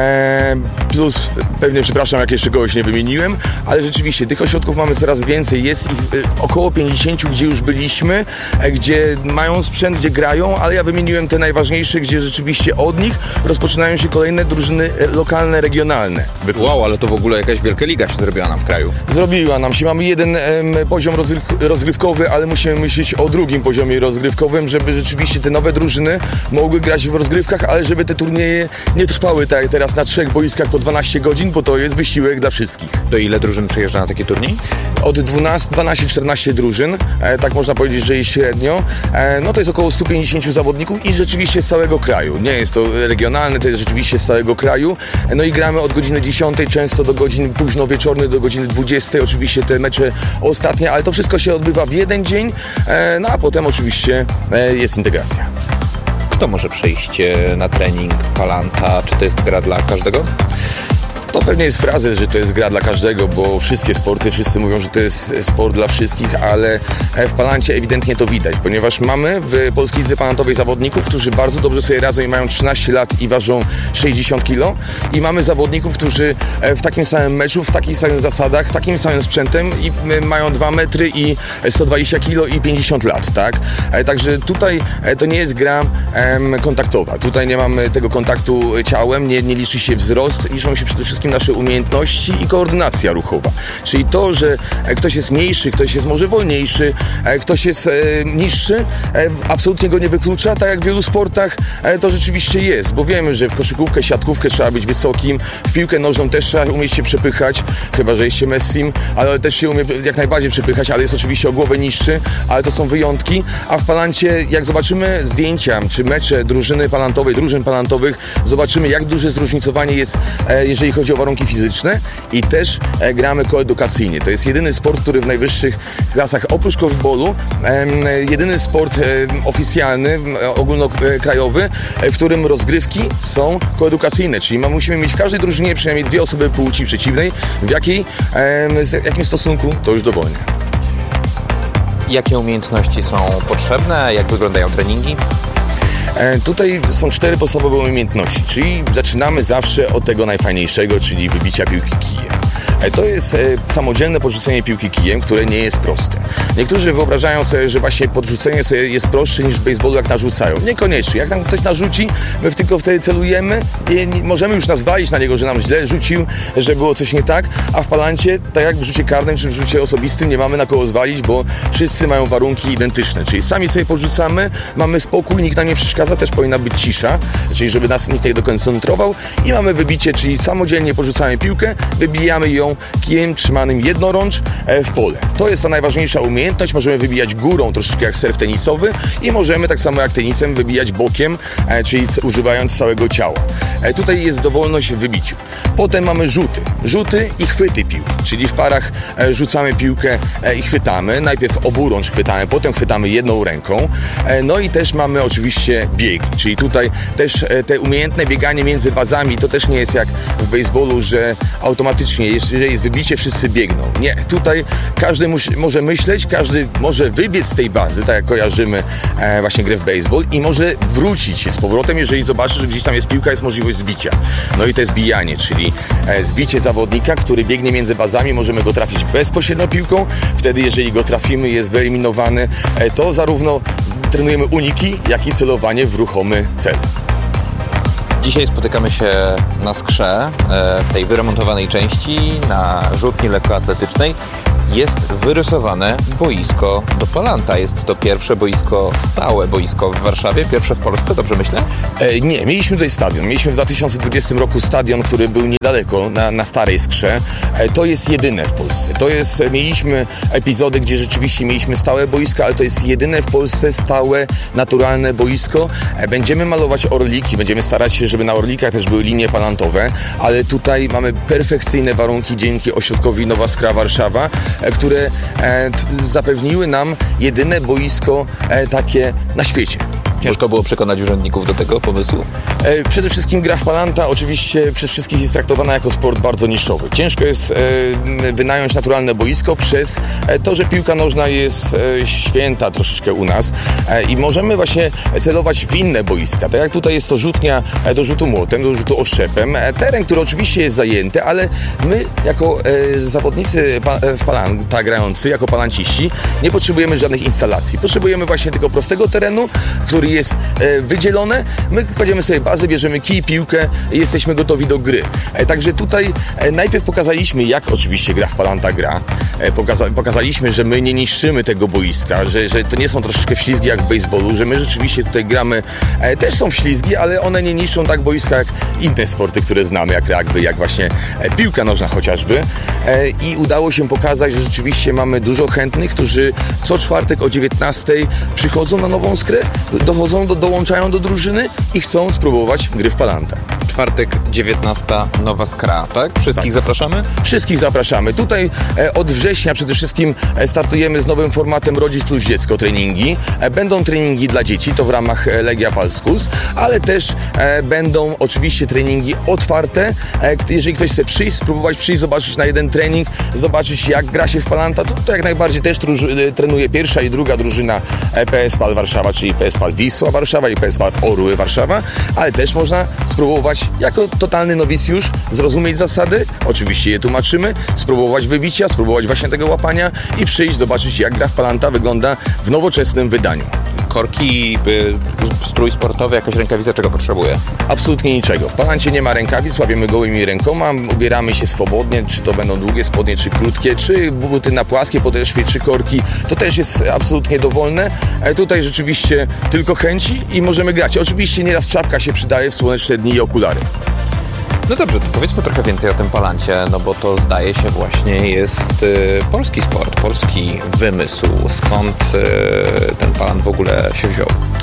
plus pewnie, przepraszam, jak jeszcze kogoś nie wymieniłem, ale rzeczywiście tych ośrodków mamy coraz więcej. Jest ich około pięćdziesięciu, gdzie już byliśmy, gdzie mają sprzęt, gdzie grają, ale ja wymieniłem te najważniejsze, gdzie rzeczywiście od nich rozpoczynają się kolejne drużyny lokalne, regionalne. Wow, ale to w ogóle jakaś wielka liga się zrobiła nam w kraju. Zrobiła nam się. Mamy jeden em, poziom rozgryw- rozgrywkowy, ale musimy myśleć o drugim poziomie rozgrywkowym, żeby rzeczywiście te nowe drużyny mogły grać w rozgrywkach, ale żeby te turnieje nie trwały tak jak teraz na trzech boiskach po dwanaście godzin, bo to jest wysiłek dla wszystkich. To ile drużyn przyjeżdża na taki turniej? Od dwunastu do czternastu drużyn, e, tak można powiedzieć, że jest średnio. E, no to jest około stu pięćdziesięciu zawodników i rzeczywiście z całego kraju. Nie jest to regionalne, to jest rzeczywiście z całego kraju. E, no i gramy od godziny dziesiątej, często do godzin późno wieczornych, do godziny dwudziestej. Oczywiście te mecze ostatnie, ale to wszystko się odbywa w jeden dzień, e, no a potem oczywiście e, jest integracja. Kto może przyjść na trening Palanta? Czy to jest gra dla każdego? To pewnie jest frazes, że to jest gra dla każdego, bo wszystkie sporty, wszyscy mówią, że to jest sport dla wszystkich, ale w Palancie ewidentnie to widać, ponieważ mamy w Polskiej Lidze Palantowej zawodników, którzy bardzo dobrze sobie radzą i mają trzynaście lat i ważą sześćdziesiąt kilo i mamy zawodników, którzy w takim samym meczu, w takich samych zasadach, takim samym sprzętem i mają dwa metry i sto dwadzieścia kilo i pięćdziesiąt lat, tak? Także tutaj to nie jest gra kontaktowa, tutaj nie mamy tego kontaktu ciałem, nie, nie liczy się wzrost, liczą się przede wszystkim nasze umiejętności i koordynacja ruchowa. Czyli to, że ktoś jest mniejszy, ktoś jest może wolniejszy, ktoś jest e, niższy, e, absolutnie go nie wyklucza, tak jak w wielu sportach e, to rzeczywiście jest, bo wiemy, że w koszykówkę, siatkówkę trzeba być wysokim, w piłkę nożną też trzeba umieć się przepychać, chyba że jest się Messim, ale też się umie jak najbardziej przepychać, ale jest oczywiście o głowę niższy, ale to są wyjątki, a w Palancie, jak zobaczymy zdjęcia, czy mecze drużyny palantowej, drużyn palantowych, zobaczymy, jak duże zróżnicowanie jest, e, jeżeli chodzi o warunki warunki fizyczne i też e, gramy koedukacyjnie. To jest jedyny sport, który w najwyższych klasach, oprócz korfbolu, e, jedyny sport e, oficjalny, e, ogólnokrajowy, e, w którym rozgrywki są koedukacyjne, czyli ma, musimy mieć w każdej drużynie przynajmniej dwie osoby płci przeciwnej, w jakiej, e, z jakim stosunku to już dowolnie. Jakie umiejętności są potrzebne? Jak wyglądają treningi? E, tutaj są cztery podstawowe umiejętności, czyli zaczynamy zawsze od tego najfajniejszego, czyli wybicia piłki kijem. E, to jest e, samodzielne podrzucenie piłki kijem, które nie jest proste. Niektórzy wyobrażają sobie, że właśnie podrzucenie sobie jest prostsze niż w baseballu, jak narzucają. Niekoniecznie. Jak nam ktoś narzuci, my tylko wtedy celujemy i nie, możemy już nazwalić na niego, że nam źle rzucił, że było coś nie tak, a w palancie, tak jak w rzucie karnym czy w rzucie osobistym, nie mamy na kogo zwalić, bo wszyscy mają warunki identyczne. Czyli sami sobie podrzucamy, mamy spokój, nikt nam nie przeszkadza, też powinna być cisza, czyli żeby nas nikt nie dokoncentrował i mamy wybicie, czyli samodzielnie podrzucamy piłkę, wybijamy ją kijem trzymanym jednorącz w pole. To jest ta najważniejsza umiejętność. Możemy wybijać górą, troszeczkę jak serw tenisowy i możemy tak samo jak tenisem wybijać bokiem, czyli używając całego ciała. Tutaj jest dowolność w wybiciu. Potem mamy rzuty. Rzuty i chwyty piłki, czyli w parach rzucamy piłkę i chwytamy. Najpierw oburącz chwytamy, potem chwytamy jedną ręką. No i też mamy oczywiście biegi, czyli tutaj też te umiejętne bieganie między bazami, to też nie jest jak w baseballu, że automatycznie, jeżeli jest wybicie, wszyscy biegną. Nie, tutaj każdy musi, może myśleć, każdy może wybiec z tej bazy, tak jak kojarzymy e, właśnie grę w baseball i może wrócić się z powrotem, jeżeli zobaczy, że gdzieś tam jest piłka, jest możliwość zbicia. No i to jest zbijanie, czyli e, zbicie zawodnika, który biegnie między bazami, możemy go trafić bezpośrednio piłką, wtedy jeżeli go trafimy, jest wyeliminowany, e, to zarówno trenujemy uniki, jak i celowanie w ruchomy cel. Dzisiaj spotykamy się na Skrze, w tej wyremontowanej części, na rzutni lekkoatletycznej. Jest wyrysowane boisko do Palanta. Jest to pierwsze boisko, stałe boisko w Warszawie, pierwsze w Polsce, dobrze myślę? E, nie, mieliśmy tutaj stadion. Mieliśmy w dwa tysiące dwudziestym roku stadion, który był niedaleko, na, na Starej Skrze. E, to jest jedyne w Polsce. To jest, mieliśmy epizody, gdzie rzeczywiście mieliśmy stałe boisko, ale to jest jedyne w Polsce stałe, naturalne boisko. E, będziemy malować orliki, będziemy starać się, żeby na orlikach też były linie palantowe, ale tutaj mamy perfekcyjne warunki dzięki ośrodkowi Nowa Skra Warszawa, które e, t, zapewniły nam jedyne boisko e, takie na świecie. Ciężko było przekonać urzędników do tego pomysłu? E, przede wszystkim gra w Palanta oczywiście przez wszystkich jest traktowana jako sport bardzo niszowy. Ciężko jest e, wynająć naturalne boisko przez e, to, że piłka nożna jest e, święta troszeczkę u nas e, i możemy właśnie celować w inne boiska. Tak jak tutaj jest to rzutnia e, do rzutu młotem, do rzutu oszczepem. E, teren, który oczywiście jest zajęty, ale my jako e, zawodnicy pa, w Palanta grający, jako palanciści, nie potrzebujemy żadnych instalacji. Potrzebujemy właśnie tego prostego terenu, który jest e, wydzielone. My kładziemy sobie bazę, bierzemy kij, piłkę i jesteśmy gotowi do gry. E, także tutaj e, najpierw pokazaliśmy, jak oczywiście gra w Palanta gra. E, pokaza pokazaliśmy, że my nie niszczymy tego boiska, że, że to nie są troszeczkę wślizgi jak w baseballu, że my rzeczywiście tutaj gramy, e, też są wślizgi, ale one nie niszczą tak boiska jak inne sporty, które znamy, jak rugby, jak właśnie e, piłka nożna chociażby. E, I udało się pokazać, że rzeczywiście mamy dużo chętnych, którzy co czwartek o dziewiętnastej przychodzą na Nową Skrę, dochodzą Do, dołączają do drużyny i chcą spróbować gry w Palanta. Czwartek, dziewiętnasta, Nowa Skra, tak? Wszystkich tak. zapraszamy? Wszystkich zapraszamy. Tutaj e, od września przede wszystkim e, startujemy z nowym formatem Rodzic plus Dziecko treningi. E, będą treningi dla dzieci, to w ramach e, Legia Palskus, ale też e, będą oczywiście treningi otwarte. E, jeżeli ktoś chce przyjść, spróbować przyjść, zobaczyć na jeden trening, zobaczyć jak gra się w Palanta, to, to jak najbardziej też e, trenuje pierwsza i druga drużyna e, P S Pal Warszawa, czyli P S Pal Wisła Warszawa i P S Pal Orły Warszawa, ale też można spróbować jako totalny nowicjusz zrozumieć zasady, oczywiście je tłumaczymy, spróbować wybicia, spróbować właśnie tego łapania i przyjść, zobaczyć jak gra w Palanta wygląda w nowoczesnym wydaniu. Korki, strój sportowy, jakaś rękawica, czego potrzebuje? Absolutnie niczego. W Palancie nie ma rękawic, łapiemy gołymi rękoma, ubieramy się swobodnie, czy to będą długie spodnie, czy krótkie, czy buty na płaskie podeszwie, czy korki. To też jest absolutnie dowolne. Tutaj rzeczywiście tylko chęci i możemy grać. Oczywiście nieraz czapka się przydaje w słoneczne dni i okulary. No dobrze, to powiedzmy trochę więcej o tym Palancie, no bo to zdaje się właśnie jest y, polski sport, polski wymysł. Skąd y, ten Palant w ogóle się wziął?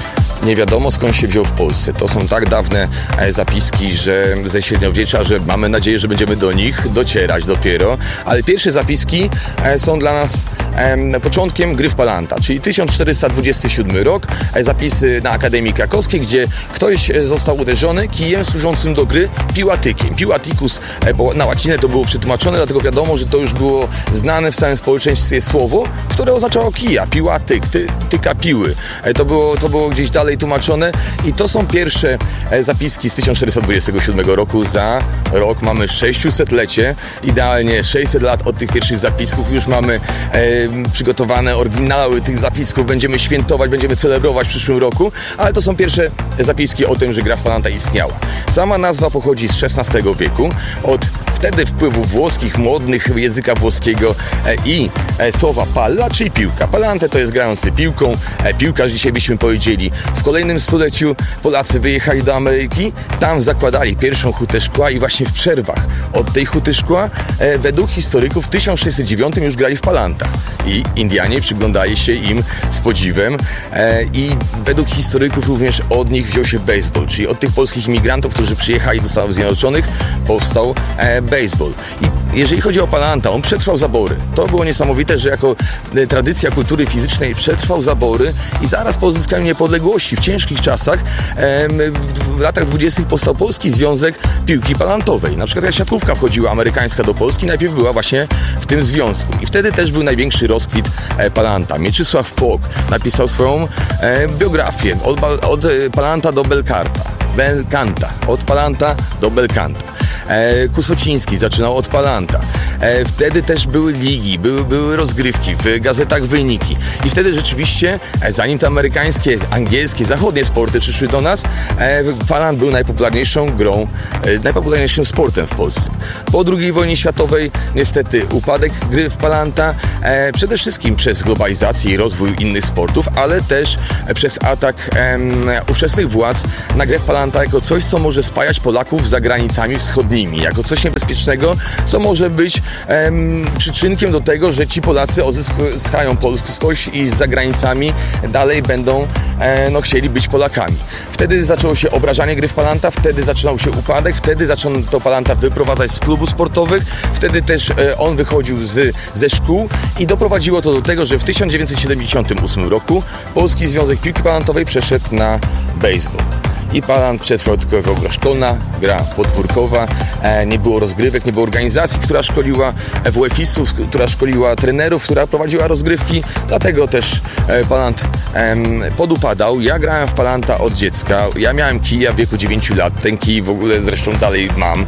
nie wiadomo skąd się wziął w Polsce. To są tak dawne e, zapiski, że ze średniowiecza, że mamy nadzieję, że będziemy do nich docierać dopiero, ale pierwsze zapiski e, są dla nas e, początkiem gry w Palanta, czyli tysiąc czterysta dwudziesty siódmy rok, e, zapisy na Akademii Krakowskiej, gdzie ktoś e, został uderzony kijem służącym do gry piłatykiem. Piłaticus, e, bo na łacinę to było przetłumaczone, dlatego wiadomo, że to już było znane w całym społeczeństwie słowo, które oznaczało kija, piłatyk, ty, tyka piły. E, to, było, to było gdzieś dalej tłumaczone i to są pierwsze e, zapiski z tysiąc czterysta dwudziestego siódmego roku. Za rok mamy sześćsetlecie, idealnie sześćset lat od tych pierwszych zapisków, już mamy e, przygotowane oryginały tych zapisków, będziemy świętować, będziemy celebrować w przyszłym roku, ale to są pierwsze zapiski o tym, że gra w Palanta istniała. Sama nazwa pochodzi z szesnastego wieku, od wtedy wpływów włoskich, modnych języka włoskiego e, i e, słowa palla, czyli piłka. Palante to jest grający piłką, e, piłkarz dzisiaj byśmy powiedzieli. W kolejnym stuleciu Polacy wyjechali do Ameryki, tam zakładali pierwszą hutę szkła i właśnie w przerwach od tej huty szkła e, według historyków w tysiąc sześćset dziewiątym już grali w Palantach i Indianie przyglądali się im z podziwem e, i według historyków również od nich wziął się baseball, czyli od tych polskich imigrantów, którzy przyjechali do Stanów Zjednoczonych, powstał e, baseball. I jeżeli chodzi o Palanta, on przetrwał zabory. To było niesamowite, że jako e, tradycja kultury fizycznej przetrwał zabory i zaraz po uzyskaniu niepodległości w ciężkich czasach e, w, w latach dwudziestych powstał Polski Związek Piłki Palantowej. Na przykład jak siatkówka wchodziła amerykańska do Polski, najpierw była właśnie w tym związku. I wtedy też był największy rozkwit e, Palanta. Mieczysław Fok napisał swoją e, biografię od, od Palanta do Belkarta. Belkanta. Od Palanta do Belkanta. E, Kusociński zaczynał od Palanta. E, wtedy też były ligi, były, były rozgrywki, w gazetach wyniki. I wtedy rzeczywiście, e, zanim te amerykańskie, angielskie, zachodnie sporty przyszły do nas, e, Palant był najpopularniejszą grą, e, najpopularniejszym sportem w Polsce. Po drugiej wojnie światowej niestety upadek gry w Palanta, e, przede wszystkim przez globalizację i rozwój innych sportów, ale też e, przez atak e, ówczesnych władz na grę w Palanta jako coś, co może spajać Polaków za granicami wschodnimi, jako coś niebezpiecznego, co może być em, przyczynkiem do tego, że ci Polacy odzyskają polskość i za granicami dalej będą e, no, chcieli być Polakami. Wtedy zaczęło się obrażanie gry w Palanta, wtedy zaczynał się upadek, wtedy zaczęto Palanta wyprowadzać z klubów sportowych, wtedy też e, on wychodził z, ze szkół i doprowadziło to do tego, że w tysiąc dziewięćset siedemdziesiątym ósmym roku Polski Związek Piłki Palantowej przeszedł na baseball. I Palant przetrwał tylko jako gra szkolna, gra podwórkowa, e, nie było rozgrywek, nie było organizacji, która szkoliła W F istów, która szkoliła trenerów, która prowadziła rozgrywki, dlatego też e, Palant e, podupadał. Ja grałem w Palanta od dziecka, ja miałem kija w wieku dziewięciu lat, ten kij w ogóle zresztą dalej mam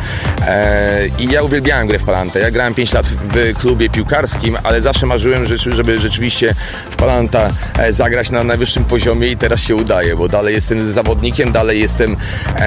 e, i ja uwielbiałem grę w Palanta. Ja grałem pięć lat w klubie piłkarskim, ale zawsze marzyłem, żeby rzeczywiście w Palanta e, zagrać na najwyższym poziomie i teraz się udaje, bo dalej jestem zawodnikiem, dalej jestem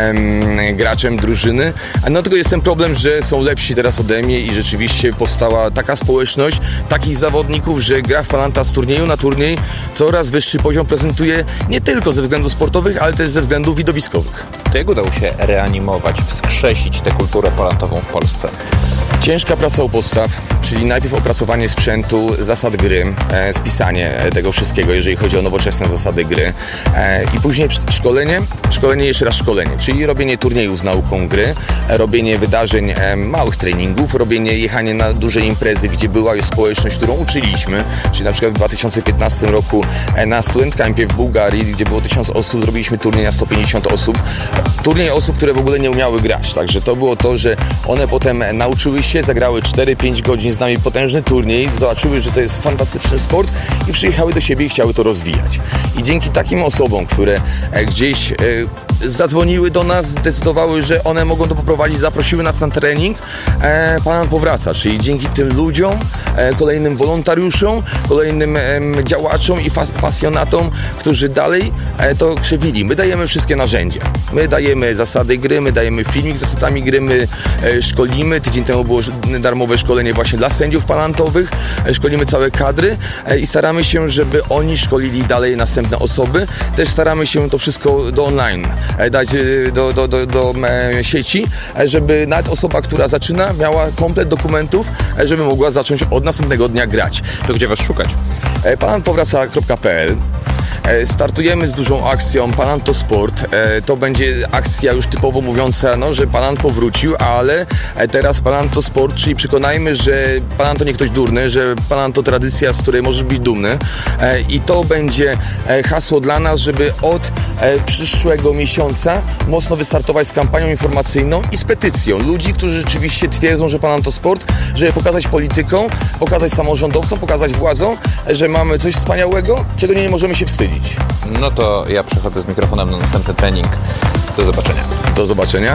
em, graczem drużyny, a no tylko jest ten problem, że są lepsi teraz ode mnie i rzeczywiście powstała taka społeczność takich zawodników, że gra w Palanta z turnieju na turniej coraz wyższy poziom prezentuje nie tylko ze względów sportowych, ale też ze względów widowiskowych. To jak udało się reanimować, wskrzesić tę kulturę palantową w Polsce? Ciężka praca u podstaw, czyli najpierw opracowanie sprzętu, zasad gry, e, spisanie tego wszystkiego, jeżeli chodzi o nowoczesne zasady gry e, i później szkolenie, szkolenie, jeszcze raz szkolenie, czyli robienie turniejów z nauką gry, e, robienie wydarzeń, e, małych treningów, robienie, jechanie na duże imprezy, gdzie była już społeczność, którą uczyliśmy, czyli na przykład w dwa tysiące piętnastym roku e, na Student Campie w Bułgarii, gdzie było tysiąc osób, zrobiliśmy turniej na sto pięćdziesiąt osób, turniej osób, które w ogóle nie umiały grać, także to było to, że one potem nauczyły się, zagrały cztery pięć godzin z nami potężny turniej, zobaczyły, że to jest fantastyczny sport i przyjechały do siebie i chciały to rozwijać. I dzięki takim osobom, które gdzieś e, zadzwoniły do nas, zdecydowały, że one mogą to poprowadzić, zaprosiły nas na trening, e, Pan powraca, czyli dzięki tym ludziom, e, kolejnym wolontariuszom, kolejnym e, działaczom i fas- pasjonatom, którzy dalej e, to krzewili. My dajemy wszystkie narzędzia. My dajemy zasady gry, my dajemy filmik z zasadami gry, my e, szkolimy. Tydzień temu było darmowe szkolenie właśnie dla sędziów palantowych. E, szkolimy całe kadry e, i staramy się, żeby oni szkolili dalej następne osoby. Też staramy się to wszystko do online e, dać e, do, do, do, do e, sieci, e, żeby nawet osoba, która zaczyna, miała komplet dokumentów, e, żeby mogła zacząć od następnego dnia grać. To gdzie was szukać? e, palant powraca kropka p l E, startujemy z dużą akcją Palanto Sport. E, to będzie akcja już typowo mówiąca, no, że Palanto wrócił, ale e, teraz Palanto Sport, czyli przekonajmy, że Palanto nie ktoś durny, że Palanto tradycja, z której możesz być dumny. E, I to będzie e, hasło dla nas, żeby od e, przyszłego miesiąca mocno wystartować z kampanią informacyjną i z petycją ludzi, którzy rzeczywiście twierdzą, że Palanto Sport, żeby pokazać politykom, pokazać samorządowcom, pokazać władzom, że mamy coś wspaniałego, czego nie możemy się wstydzić. No to ja przechodzę z mikrofonem na następny trening. Do zobaczenia. Do zobaczenia.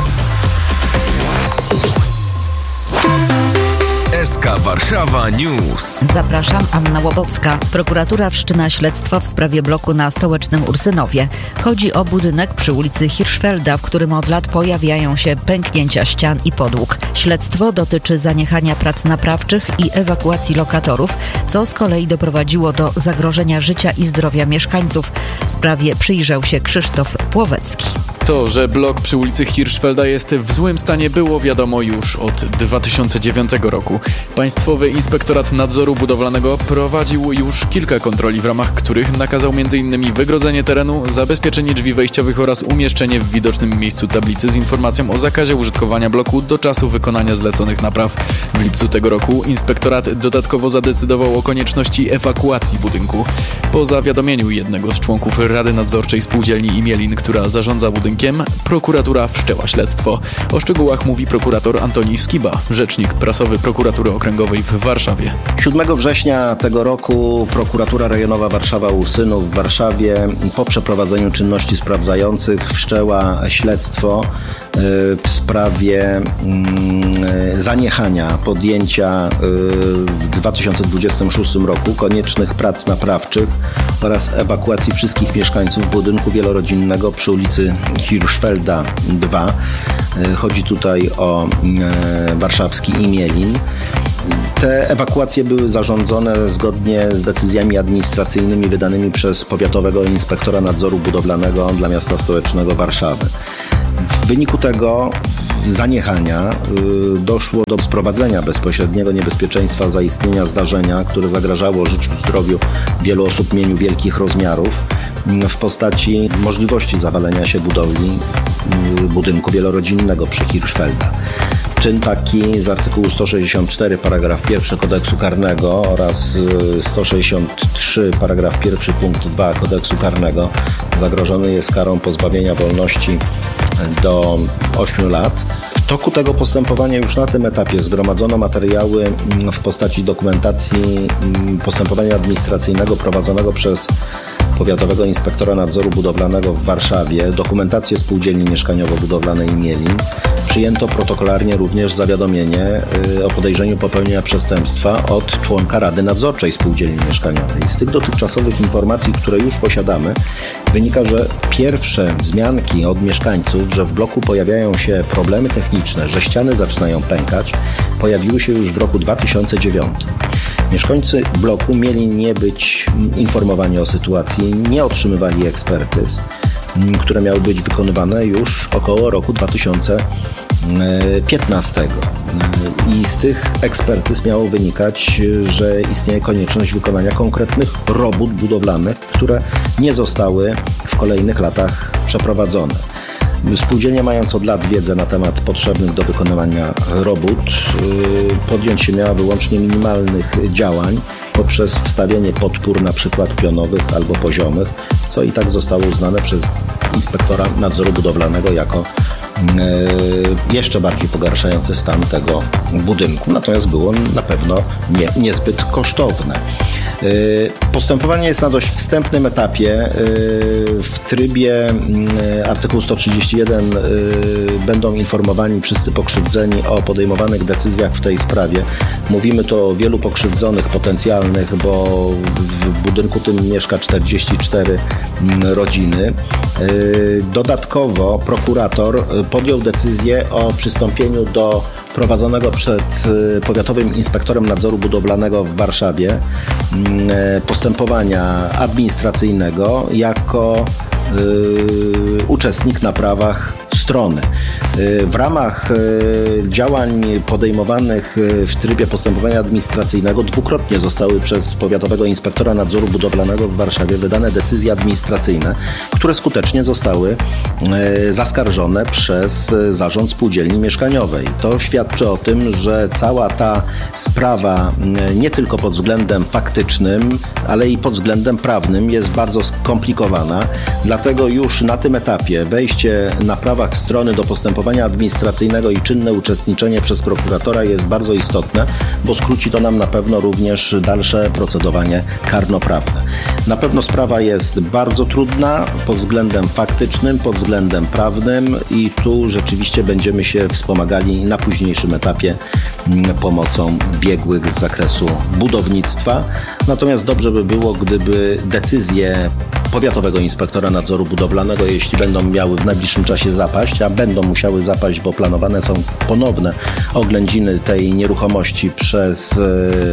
S K Warszawa News. Zapraszam, Anna Łobocka. Prokuratura wszczyna śledztwo w sprawie bloku na Stołecznym Ursynowie. Chodzi o budynek przy ulicy Hirschfelda, w którym od lat pojawiają się pęknięcia ścian i podłóg. Śledztwo dotyczy zaniechania prac naprawczych i ewakuacji lokatorów, co z kolei doprowadziło do zagrożenia życia i zdrowia mieszkańców. Sprawie przyjrzał się Krzysztof Płowecki. To, że blok przy ulicy Hirschfelda jest w złym stanie, było wiadomo już od dwa tysiące dziewiątego roku. Państwowy Inspektorat Nadzoru Budowlanego prowadził już kilka kontroli, w ramach których nakazał między innymi wygrodzenie terenu, zabezpieczenie drzwi wejściowych oraz umieszczenie w widocznym miejscu tablicy z informacją o zakazie użytkowania bloku do czasu wykonania zleconych napraw. W lipcu tego roku inspektorat dodatkowo zadecydował o konieczności ewakuacji budynku. Po zawiadomieniu jednego z członków Rady Nadzorczej Spółdzielni Imielin, która zarządza budynkiem, prokuratura wszczęła śledztwo. O szczegółach mówi prokurator Antoni Skiba, rzecznik prasowy Prokuratury Okręgowej w Warszawie. siódmego września tego roku Prokuratura Rejonowa Warszawa-Ursynów w Warszawie po przeprowadzeniu czynności sprawdzających wszczęła śledztwo w sprawie zaniechania podjęcia w dwa tysiące dwudziestym szóstym roku koniecznych prac naprawczych oraz ewakuacji wszystkich mieszkańców budynku wielorodzinnego przy ulicy Hirschfelda dwa. Chodzi tutaj o warszawski Imielin. Te ewakuacje były zarządzone zgodnie z decyzjami administracyjnymi wydanymi przez powiatowego inspektora nadzoru budowlanego dla miasta stołecznego Warszawy. W wyniku tego zaniechania doszło do sprowadzenia bezpośredniego niebezpieczeństwa zaistnienia zdarzenia, które zagrażało życiu, zdrowiu wielu osób, mieniu wielkich rozmiarów, w postaci możliwości zawalenia się budowli budynku wielorodzinnego przy Hirschfelda. Czyn taki z artykułu sto sześćdziesiąt cztery paragraf pierwszy Kodeksu Karnego oraz sto sześćdziesiąt trzy paragraf pierwszy punkt dwa Kodeksu Karnego zagrożony jest karą pozbawienia wolności do ośmiu lat. W toku tego postępowania już na tym etapie zgromadzono materiały w postaci dokumentacji postępowania administracyjnego prowadzonego przez Powiatowego Inspektora Nadzoru Budowlanego w Warszawie, dokumentację spółdzielni mieszkaniowo-budowlanej Imielin. Przyjęto protokolarnie również zawiadomienie o podejrzeniu popełnienia przestępstwa od członka Rady Nadzorczej Spółdzielni Mieszkaniowej. Z tych dotychczasowych informacji, które już posiadamy, wynika, że pierwsze wzmianki od mieszkańców, że w bloku pojawiają się problemy techniczne, że ściany zaczynają pękać, pojawiły się już w roku dwa tysiące dziewiątym. Mieszkańcy bloku mieli nie być informowani o sytuacji, nie otrzymywali ekspertyz, które miały być wykonywane już około roku dwa tysiące piętnastego. I z tych ekspertyz miało wynikać, że istnieje konieczność wykonania konkretnych robót budowlanych, które nie zostały w kolejnych latach przeprowadzone. Spółdzielnia, mając od lat wiedzę na temat potrzebnych do wykonywania robót, podjąć się miała wyłącznie minimalnych działań poprzez wstawienie podpór na przykład pionowych albo poziomych, co i tak zostało uznane przez inspektora nadzoru budowlanego jako jeszcze bardziej pogarszający stan tego budynku, natomiast było na pewno nie, niezbyt kosztowne. Postępowanie jest na dość wstępnym etapie. W trybie artykułu sto trzydzieści jeden będą informowani wszyscy pokrzywdzeni o podejmowanych decyzjach w tej sprawie. Mówimy tu o wielu pokrzywdzonych potencjalnych, bo w budynku tym mieszka czterdzieści cztery rodziny. Dodatkowo prokurator podjął decyzję o przystąpieniu do prowadzonego przed Powiatowym Inspektorem Nadzoru Budowlanego w Warszawie postępowania administracyjnego jako yy, uczestnik na prawach strony. W ramach działań podejmowanych w trybie postępowania administracyjnego dwukrotnie zostały przez powiatowego inspektora nadzoru budowlanego w Warszawie wydane decyzje administracyjne, które skutecznie zostały zaskarżone przez Zarząd Spółdzielni Mieszkaniowej. To świadczy o tym, że cała ta sprawa nie tylko pod względem faktycznym, ale i pod względem prawnym jest bardzo skomplikowana. Dlatego już na tym etapie wejście na prawach strony do postępowania administracyjnego i czynne uczestniczenie przez prokuratora jest bardzo istotne, bo skróci to nam na pewno również dalsze procedowanie karnoprawne. Na pewno sprawa jest bardzo trudna pod względem faktycznym, pod względem prawnym i tu rzeczywiście będziemy się wspomagali na późniejszym etapie pomocą biegłych z zakresu budownictwa. Natomiast dobrze by było, gdyby decyzje powiatowego inspektora nadzoru budowlanego, jeśli będą miały w najbliższym czasie zapaść, a będą musiały zapaść, bo planowane są ponowne oględziny tej nieruchomości przez e,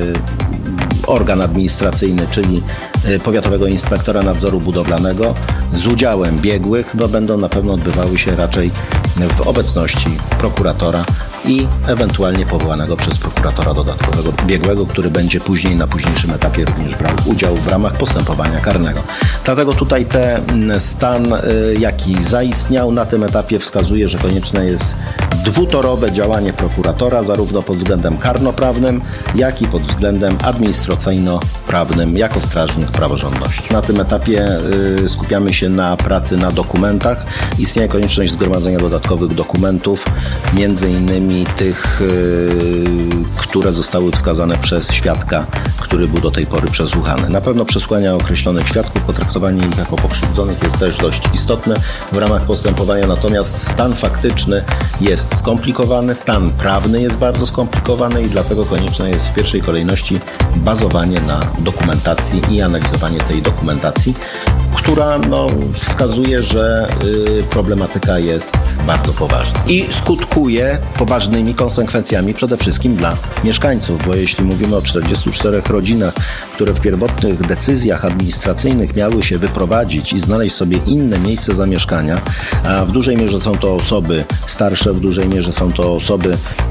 organ administracyjny, czyli e, powiatowego inspektora nadzoru budowlanego z udziałem biegłych, no będą na pewno odbywały się raczej w obecności prokuratora i ewentualnie powołanego przez prokuratora dodatkowego biegłego, który będzie później na późniejszym etapie również brał udział w ramach postępowania karnego. Dlatego tutaj ten stan, jaki zaistniał na tym etapie, wskazuje, że konieczne jest dwutorowe działanie prokuratora, zarówno pod względem karnoprawnym, jak i pod względem administracyjno-prawnym jako strażnik praworządności. Na tym etapie y, skupiamy się na pracy na dokumentach. Istnieje konieczność zgromadzenia dodatkowych dokumentów, między innymi tych, y, które zostały wskazane przez świadka, który był do tej pory przesłuchany. Na pewno przesłuchania określonych świadków, potraktowanie ich jako pokrzywdzonych jest też dość istotne w ramach postępowania, natomiast stan faktyczny jest skomplikowany, stan prawny jest bardzo skomplikowany i dlatego konieczne jest w pierwszej kolejności bazowanie na dokumentacji i analizowanie tej dokumentacji, która no, wskazuje, że y, problematyka jest bardzo poważna i skutkuje poważnymi konsekwencjami przede wszystkim dla mieszkańców, bo jeśli mówimy o czterdziestu czterech rodzinach, które w pierwotnych decyzjach administracyjnych miały się wyprowadzić i znaleźć sobie inne miejsce zamieszkania, a w dużej mierze są to osoby starsze, w dużej mierze są to osoby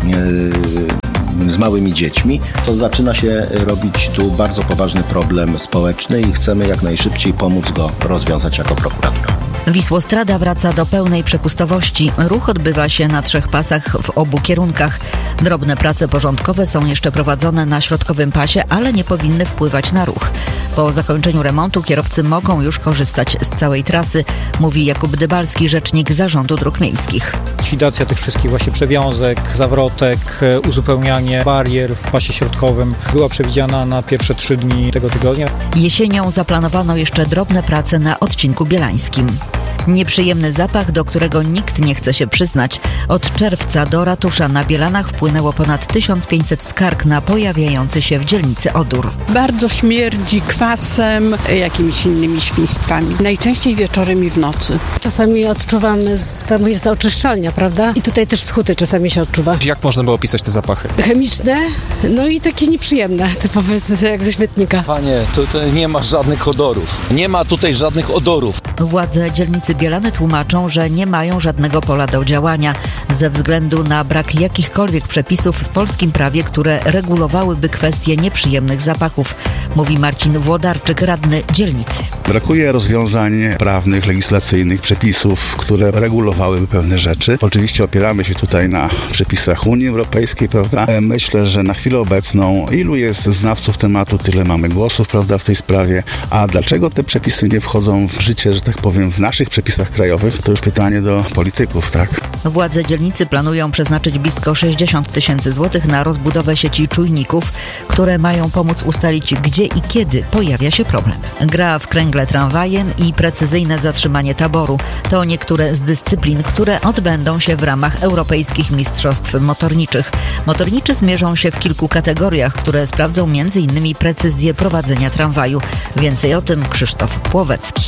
yy, z małymi dziećmi, to zaczyna się robić tu bardzo poważny problem społeczny i chcemy jak najszybciej pomóc go rozwiązać jako prokuratura. Wisłostrada wraca do pełnej przepustowości. Ruch odbywa się na trzech pasach w obu kierunkach. Drobne prace porządkowe są jeszcze prowadzone na środkowym pasie, ale nie powinny wpływać na ruch. Po zakończeniu remontu kierowcy mogą już korzystać z całej trasy, mówi Jakub Dybalski, rzecznik Zarządu Dróg Miejskich. Likwidacja tych wszystkich właśnie przewiązek, zawrotek, uzupełnianie barier w pasie środkowym była przewidziana na pierwsze trzy dni tego tygodnia. Jesienią zaplanowano jeszcze drobne prace na odcinku bielańskim. Nieprzyjemny zapach, do którego nikt nie chce się przyznać. Od czerwca do ratusza na Bielanach wpłynęło ponad tysiąc pięćset skarg na pojawiający się w dzielnicy odór. Bardzo śmierdzi kwasem, jakimiś innymi świństwami. Najczęściej wieczorem i w nocy. Czasami odczuwamy, tam jest oczyszczalnia, prawda? I tutaj też z huty czasami się odczuwa. Jak można było opisać te zapachy? Chemiczne, no i takie nieprzyjemne, typowe jak ze śmietnika. Panie, tutaj nie ma żadnych odorów. Nie ma tutaj żadnych odorów. Władze dzielnicy Bielany tłumaczą, że nie mają żadnego pola do działania ze względu na brak jakichkolwiek przepisów w polskim prawie, które regulowałyby kwestie nieprzyjemnych zapachów, mówi Marcin Włodarczyk, radny dzielnicy. Brakuje rozwiązań prawnych, legislacyjnych, przepisów, które regulowałyby pewne rzeczy. Oczywiście opieramy się tutaj na przepisach Unii Europejskiej, prawda? Myślę, że na chwilę obecną ilu jest znawców tematu, tyle mamy głosów, prawda, w tej sprawie. A dlaczego te przepisy nie wchodzą w życie, że tak powiem, w naszych przepisach krajowych? To już pytanie do polityków, tak? Władze dzielnicy planują przeznaczyć blisko sześćdziesiąt tysięcy złotych na rozbudowę sieci czujników, które mają pomóc ustalić, gdzie i kiedy pojawia się problem. Gra w kręgle tramwajem i precyzyjne zatrzymanie taboru to niektóre z dyscyplin, które odbędą się w ramach europejskich mistrzostw motorniczych. Motorniczy zmierzą się w kilku kategoriach, które sprawdzą między innymi precyzję prowadzenia tramwaju. Więcej o tym Krzysztof Płowecki.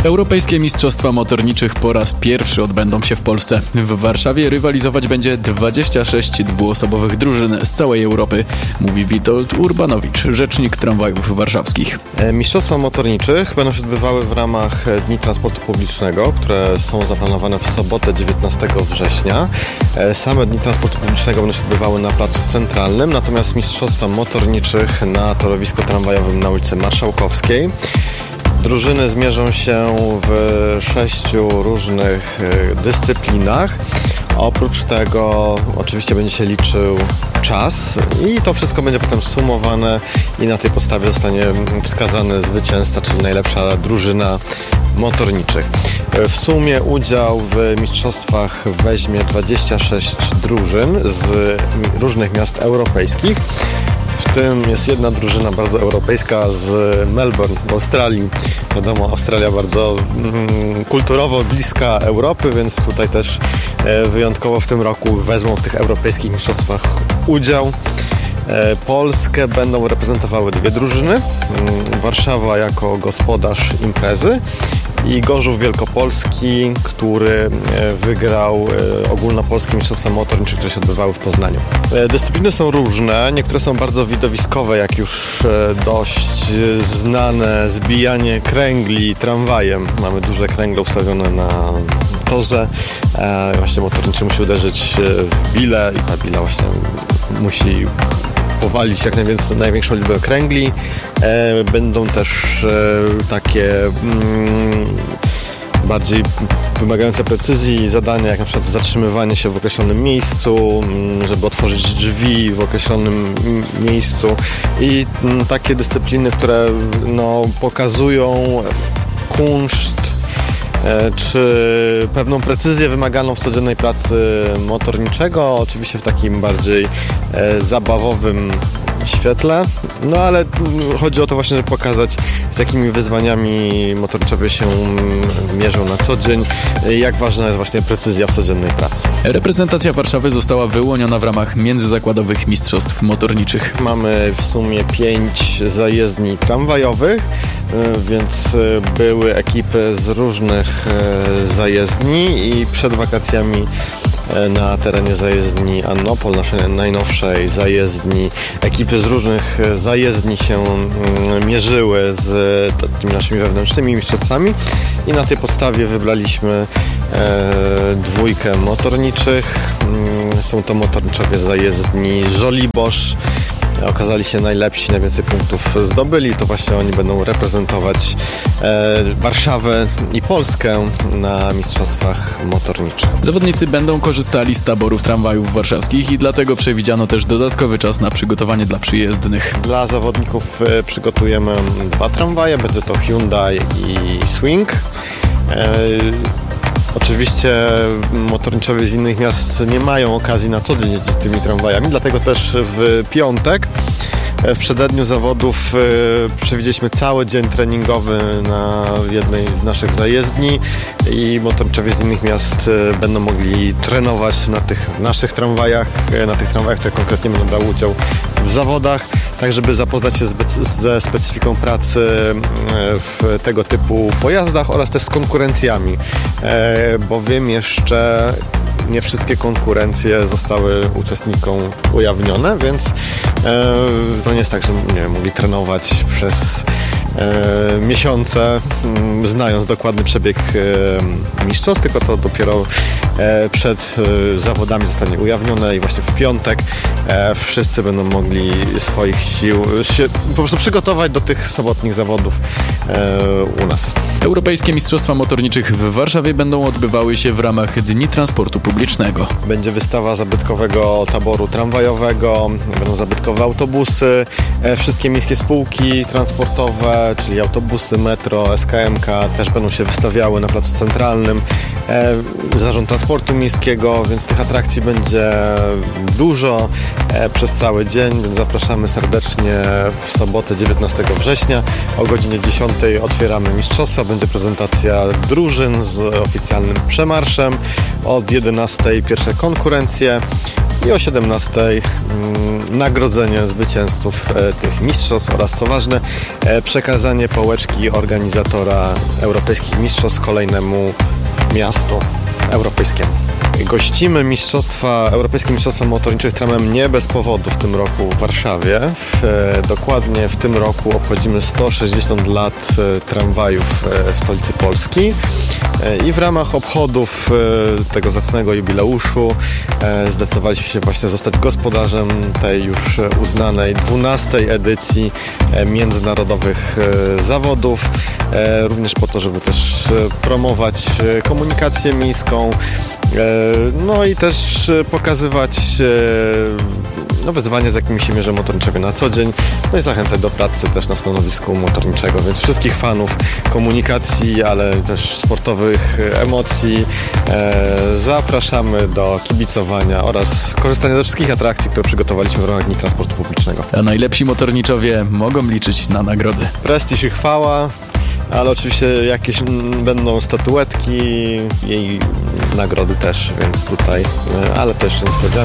Europejskie Mistrzostwa Motorniczych po raz pierwszy odbędą się w Polsce. W Warszawie rywalizować będzie dwadzieścia sześć dwuosobowych drużyn z całej Europy, mówi Witold Urbanowicz, rzecznik tramwajów warszawskich. Mistrzostwa Motorniczych będą się odbywały w ramach Dni Transportu Publicznego, które są zaplanowane w sobotę dziewiętnastego września. Same Dni Transportu Publicznego będą się odbywały na Placu Centralnym, natomiast Mistrzostwa Motorniczych na torowisku tramwajowym na ulicy Marszałkowskiej. Drużyny zmierzą się w sześciu różnych dyscyplinach. Oprócz tego oczywiście będzie się liczył czas i to wszystko będzie potem sumowane i na tej podstawie zostanie wskazany zwycięzca, czyli najlepsza drużyna motorniczych. W sumie udział w mistrzostwach weźmie dwadzieścia sześć drużyn z różnych miast europejskich. W tym jest jedna drużyna bardzo europejska z Melbourne w Australii. Wiadomo, Australia bardzo mm, kulturowo bliska Europy, więc tutaj też e, wyjątkowo w tym roku wezmą w tych europejskich mistrzostwach udział. E, Polskę będą reprezentowały dwie drużyny. Mm, Warszawa jako gospodarz imprezy i Gorzów Wielkopolski, który wygrał ogólnopolskie mistrzostwa motornicze, które się odbywały w Poznaniu. Dyscypliny są różne, niektóre są bardzo widowiskowe, jak już dość znane zbijanie kręgli tramwajem. Mamy duże kręgle ustawione na torze. Właśnie motorniczy musi uderzyć w bilę i ta bila właśnie musi powalić jak największą liczbę kręgli. E, będą też e, takie mm, bardziej wymagające precyzji zadania, jak na przykład zatrzymywanie się w określonym miejscu, żeby otworzyć drzwi w określonym miejscu i m, takie dyscypliny, które no, pokazują kunszt czy pewną precyzję wymaganą w codziennej pracy motorniczego, oczywiście w takim bardziej e, zabawowym świetle, no ale chodzi o to właśnie, żeby pokazać, z jakimi wyzwaniami motorniczowie się mierzą na co dzień, jak ważna jest właśnie precyzja w codziennej pracy. Reprezentacja Warszawy została wyłoniona w ramach międzyzakładowych mistrzostw motorniczych. Mamy w sumie pięć zajezdni tramwajowych, więc były ekipy z różnych zajezdni i przed wakacjami na terenie zajezdni Annopol, naszej najnowszej zajezdni, ekipy z różnych zajezdni się mierzyły z tymi naszymi wewnętrznymi mistrzostwami i na tej podstawie wybraliśmy dwójkę motorniczych. Są to motorniczowie z zajezdni Żoliborz. Okazali się najlepsi, najwięcej punktów zdobyli, to właśnie oni będą reprezentować e, Warszawę i Polskę na mistrzostwach motorniczych. Zawodnicy będą korzystali z taborów tramwajów warszawskich i dlatego przewidziano też dodatkowy czas na przygotowanie dla przyjezdnych. Dla zawodników e, przygotujemy dwa tramwaje, będzie to Hyundai i Swing. E, Oczywiście motorniczowie z innych miast nie mają okazji na co dzień jeździć tymi tramwajami, dlatego też w piątek, w przededniu zawodów, przewidzieliśmy cały dzień treningowy na jednej z naszych zajezdni i motorniczowie z innych miast będą mogli trenować na tych naszych tramwajach, na tych tramwajach, które konkretnie będą brały udział w zawodach, tak żeby zapoznać się ze specyfiką pracy w tego typu pojazdach oraz też z konkurencjami, bowiem jeszcze nie wszystkie konkurencje zostały uczestnikom ujawnione, więc to nie jest tak, że nie wiem, mogli trenować przez E, miesiące, m, znając dokładny przebieg e, mistrzostw, tylko to dopiero e, przed e, zawodami zostanie ujawnione i właśnie w piątek e, wszyscy będą mogli swoich sił się po prostu przygotować do tych sobotnich zawodów e, u nas. Europejskie Mistrzostwa Motorniczych w Warszawie będą odbywały się w ramach Dni Transportu Publicznego. Będzie wystawa zabytkowego taboru tramwajowego, będą zabytkowe autobusy, e, wszystkie miejskie spółki transportowe, czyli autobusy, metro, S K M K też będą się wystawiały na Placu Centralnym. E, Zarząd transportu miejskiego, więc tych atrakcji będzie dużo e, przez cały dzień, więc zapraszamy serdecznie w sobotę dziewiętnastego września. O godzinie dziesiątej otwieramy mistrzostwa, będzie prezentacja drużyn z oficjalnym przemarszem. Od jedenastej pierwsze konkurencje i o siedemnastej mm, nagrodzenie zwycięzców e, tych mistrzostw oraz, co ważne, e, przekazanie pałeczki organizatora europejskich mistrzostw kolejnemu miastu europejskiemu. Gościmy mistrzostwa, Europejskie Mistrzostwa Motorniczych tramem nie bez powodu w tym roku w Warszawie. W, e, dokładnie w tym roku obchodzimy sto sześćdziesiąt lat e, tramwajów e, w stolicy Polski. E, I w ramach obchodów e, tego zacnego jubileuszu e, zdecydowaliśmy się właśnie zostać gospodarzem tej już uznanej dwunastej edycji e, międzynarodowych e, zawodów. E, również po to, żeby też e, promować e, komunikację miejską. No i też pokazywać no, wyzwania, z jakimi się mierzy motorniczego na co dzień, no i zachęcać do pracy też na stanowisku motorniczego, więc wszystkich fanów komunikacji, ale też sportowych emocji e, zapraszamy do kibicowania oraz korzystania ze wszystkich atrakcji, które przygotowaliśmy w ramach Dni Transportu Publicznego. A najlepsi motorniczowie mogą liczyć na nagrody. Prestiż i chwała, ale oczywiście jakieś będą statuetki, jej nagrody też, więc tutaj, ale to jeszcze nie spodziewam.